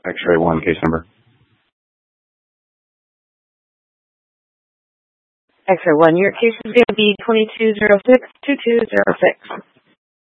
X-ray 1, case number. X-ray 1, your case is going to be 2206-2206.